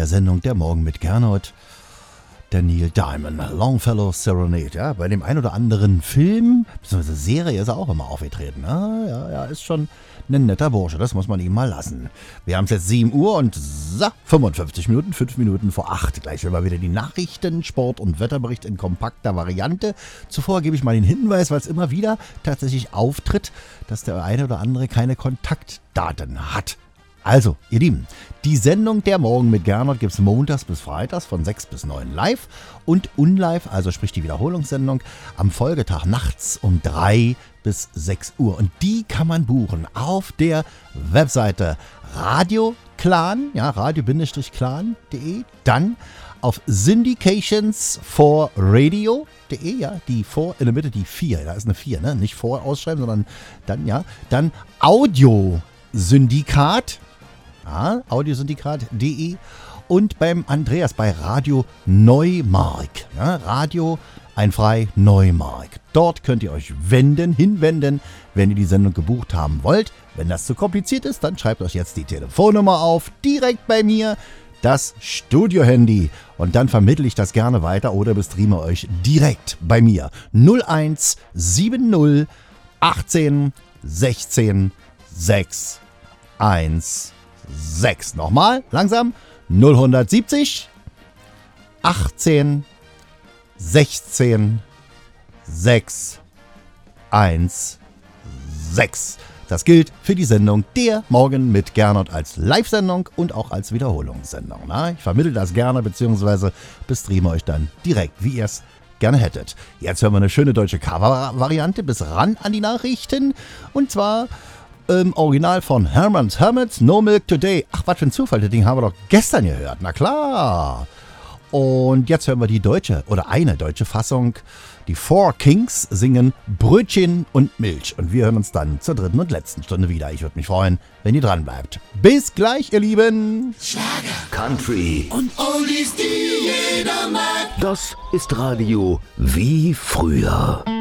der Sendung Der Morgen mit Gernot, der Neil Diamond, Longfellow Serenade. Ja, bei dem ein oder anderen Film, bzw. Serie ist er auch immer aufgetreten. Ja, ist schon ein netter Bursche, das muss man ihm mal lassen. Wir haben es jetzt 7 Uhr und 55 Minuten, 5 Minuten vor 8. Gleich hören wir wieder die Nachrichten, Sport und Wetterbericht in kompakter Variante. Zuvor gebe ich mal den Hinweis, weil es immer wieder tatsächlich auftritt, dass der eine oder andere keine Kontaktdaten hat. Also, ihr Lieben, die Sendung Der Morgen mit Gernot gibt es montags bis freitags von 6 bis 9 live und unlive, also sprich die Wiederholungssendung, am Folgetag nachts um 3 bis 6 Uhr. Und die kann man buchen auf der Webseite Radio Clan, ja, radio-clan.de, dann auf syndications4radio.de, ja, die 4 in der Mitte, die 4, da ist eine 4, ne, nicht vor ausschreiben, sondern dann, ja, dann Audiosyndikat, ja, audiosyndikat.de und beim Andreas bei Radio Neumark, ja, Radio Einfrei Neumark. Dort könnt ihr euch hinwenden, wenn ihr die Sendung gebucht haben wollt. Wenn das zu kompliziert ist, dann schreibt euch jetzt die Telefonnummer auf, direkt bei mir, das Studio-Handy. Und dann vermittle ich das gerne weiter oder bestreame euch direkt bei mir. 0170 18 16 6 1 6. Nochmal, langsam. 0170 18 16 6 1 6. Das gilt für die Sendung Der Morgen mit Gernot als Live-Sendung und auch als Wiederholungssendung. Na, ich vermittle das gerne bzw. bestreame euch dann direkt, wie ihr es gerne hättet. Jetzt hören wir eine schöne deutsche Cover-Variante bis ran an die Nachrichten. Und zwar Original von Herman's Hermits, No Milk Today. Ach, was für ein Zufall, das Ding haben wir doch gestern gehört. Na klar. Und jetzt hören wir die deutsche oder eine deutsche Fassung. Die Four Kings singen Brötchen und Milch. Und wir hören uns dann zur dritten und letzten Stunde wieder. Ich würde mich freuen, wenn ihr dran bleibt. Bis gleich, ihr Lieben. Schlager, Country und Oldies, die jeder mag. Das ist Radio wie früher.